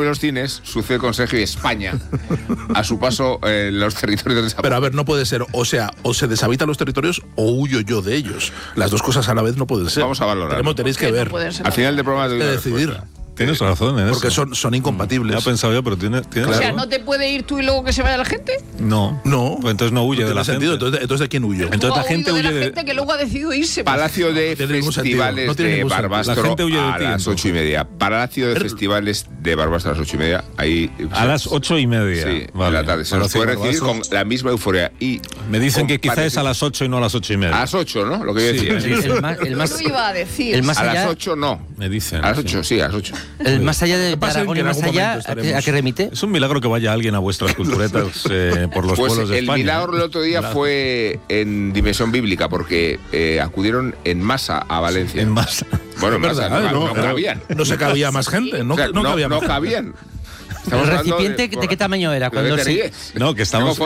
los cines sucede con Sergio y España a su paso en los territorios de Japón. Pero a ver, no puede ser, o sea, o se deshabitan los territorios o huyo yo de ellos. Las dos cosas a la vez no pueden ser. Vamos a valorar. Tenéis que ver. Al final del programa de decidir. Tienes razón en porque eso. son incompatibles. Ya he pensado yo, pero tienes O sea, ¿no te puede ir tú y luego que se vaya la gente? No. Pues entonces no huye de la gente. Entonces ¿de quién huyo? Entonces la gente huye de la gente que luego ha decidido irse. Palacio de Festivales de Barbastro la gente huye de a las 8:30. Palacio de Festivales de Barbastro a las 8:30. Ahí, a las 8:30. Sí, de la tarde. Se nos puede recibir con la misma euforia. Y me dicen que quizás es a las 8 y no a las 8:30. A las 8, ¿no? Lo que yo decía. El más iba a decir. A las 8 no. Me dicen. A las 8, sí, a las 8. El más allá de Aragón y más allá, ¿a qué remite? Es un milagro que vaya alguien a vuestras culturetas por los pueblos de España. El milagro el otro día fue en dimensión bíblica, porque acudieron en masa a Valencia. En masa. Bueno, en masa, no cabían. No se cabía más gente, no cabían. ¿El recipiente de qué tamaño era? No, que estamos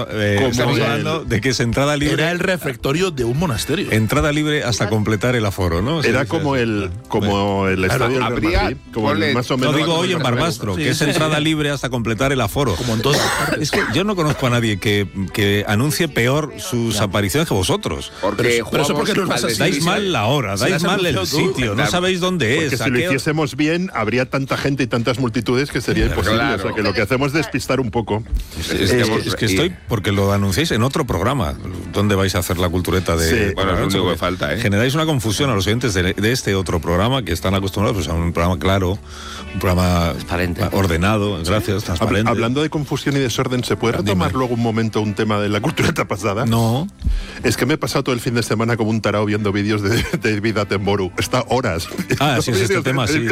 hablando de que es entrada libre. Era el refectorio de un monasterio. Entrada libre hasta completar el aforo, ¿no? Era como el estadio del Madrid, como más o menos. Lo digo hoy en Barbastro, que es entrada libre hasta completar el aforo. Como en todas partes. Es que yo no conozco a nadie que anuncie peor sus apariciones que vosotros. Pero eso porque no dais mal la hora, dais mal el sitio, no sabéis dónde es. Porque si lo hiciésemos bien, habría tanta gente y tantas multitudes que sería imposible. Claro. O sea, que lo que hacemos es despistar un poco. Es que estoy, porque lo anunciáis en otro programa. ¿Dónde vais a hacer la cultureta de...? Sí, bueno, es lo único que falta, Generáis una confusión a los oyentes de este otro programa, que están acostumbrados pues, a un programa claro, un programa ordenado, gracias, transparente. Hablando de confusión y desorden, ¿se puede retomar luego un momento un tema de la cultureta pasada? No. Es que me he pasado todo el fin de semana como un tarao viendo vídeos de David Attenborough. Está horas. Sí, es este tema, sí.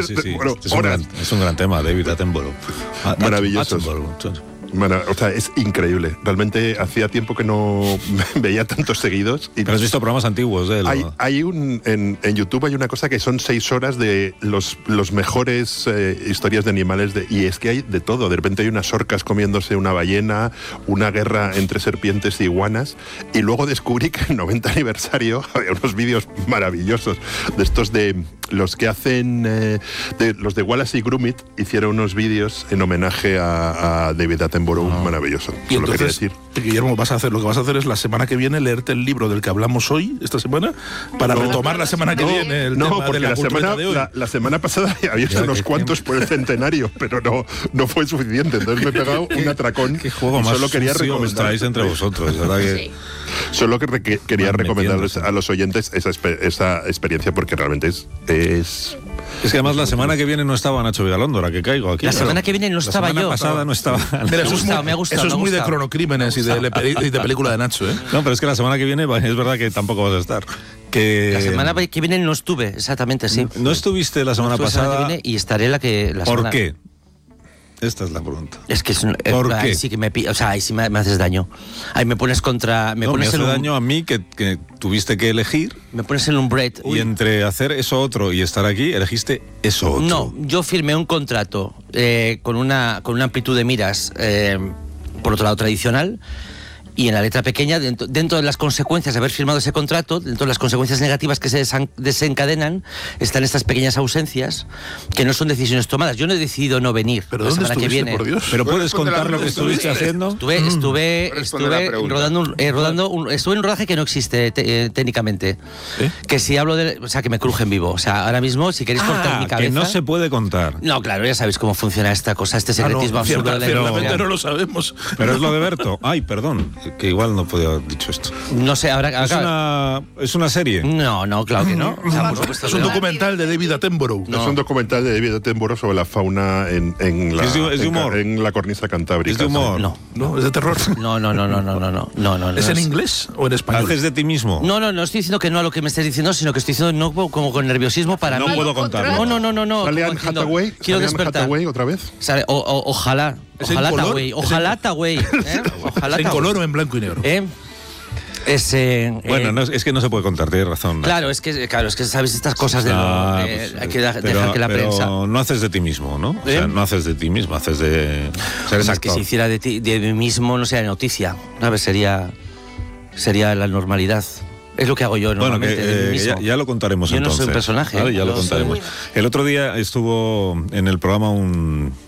Es un gran tema, David Attenborough. Maravillosos. Bueno, o sea, es increíble. Realmente hacía tiempo que no veía tantos seguidos. Pero has visto programas antiguos de él. Hay en YouTube hay una cosa que son 6 horas de los mejores historias de animales y es que hay de todo. De repente hay unas orcas comiéndose una ballena, una guerra entre serpientes y iguanas, y luego descubrí que en el 90 aniversario había unos vídeos maravillosos de estos de los que hacen los de Wallace y Gromit hicieron unos vídeos en homenaje a David Attenborough, maravilloso. Y entonces, Guillermo, lo que vas a hacer es la semana que viene leerte el libro del que hablamos hoy, esta semana, para retomar la semana que viene el tema de la cultureta de hoy. La semana pasada había hecho unos cuantos por el centenario, pero no fue suficiente. Entonces me he pegado un atracón. ¿Qué juego más solo quería recomendaros entre vosotros? ¿Verdad que... Solo que quería recomendarles a los oyentes esa experiencia, porque realmente es que además la semana que viene no estaba Nacho Vigalondo, que caigo aquí. La semana que viene no estaba yo. La semana pasada no estaba. Me ha gustado. Eso es muy de Cronocrímenes y de película de Nacho, No, pero es que la semana que viene es verdad que tampoco vas a estar. La semana que viene no estuve, exactamente, sí. ¿No estuviste la semana pasada? La semana que viene y estaré la ¿Por semana... qué? Esta es la pregunta. Es que ¿Por qué? Ahí sí que ahí sí me haces daño. Ahí me pones contra... Me hace daño a mí que tuviste que elegir. Me pones en un break. Y entre hacer eso otro y estar aquí, elegiste eso otro. No, yo firmé un contrato con una amplitud de miras, por otro lado, tradicional. Y en la letra pequeña, dentro de las consecuencias de haber firmado ese contrato, dentro de las consecuencias negativas que se desencadenan, están estas pequeñas ausencias que no son decisiones tomadas. Yo no he decidido no venir. ¿Pero la dónde semana que viene. Por Dios? ¿Pero puedes contar lo que estuviste haciendo? Estuve rodando estuve en un rodaje que no existe técnicamente. Que si hablo o sea, que me cruje en vivo. O sea, ahora mismo, si queréis cortar mi cabeza... que no se puede contar. No, claro, ya sabéis cómo funciona esta cosa, este secretismo absurdo de la ciertamente no lo sabemos. Pero es lo de Berto. Ay, perdón. Que igual no podía haber dicho esto. No sé, ¿Es una serie? No, claro que no. O sea, es un documental de David Attenborough. Es un documental de David Attenborough sobre la fauna en la cornisa cantábrica. ¿Es de humor? No, es de terror. No. ¿Es en inglés o en español? ¿Haces de ti mismo? No estoy diciendo que no a lo que me estés diciendo, sino que estoy diciendo no como con nerviosismo para... No puedo contarlo. No. ¿Sale Anne Hathaway? Quiero despertar. Hathaway otra vez? Ojalá. Ojalá Hathaway. ¿En color o en blanco y negro? Bueno, es que no se puede contar, tienes razón. Claro, es que sabes estas cosas de hay que dejar que la prensa... Pero no haces de ti mismo, ¿no? O sea, no haces de ti mismo, haces de... Es que si hiciera de mí mismo no sería noticia, ¿sabes? Sería la normalidad. Es lo que hago yo normalmente. Bueno, de mí mismo. ya lo contaremos yo entonces. Yo no soy un personaje. Vale, ya lo contaremos. El otro día estuvo en el programa un